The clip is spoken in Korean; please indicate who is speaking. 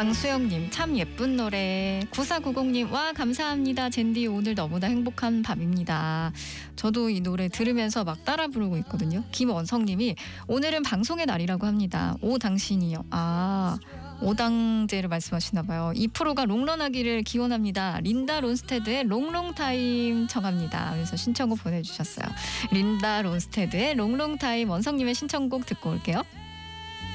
Speaker 1: 강수영님 참 예쁜 노래. 9490님 와 감사합니다. 젠디 오늘 너무나 행복한 밤입니다. 저도 이 노래 들으면서 막 따라 부르고 있거든요. 김원성님이 오늘은 방송의 날이라고 합니다. 오 당신이요. 아 오당제를 말씀하시나 봐요. 이 프로가 롱런하기를 기원합니다. 린다 론스테드의 롱롱타임 청합니다. 그래서 신청곡 보내주셨어요. 린다 론스테드의 롱롱타임 원성님의 신청곡 듣고 올게요.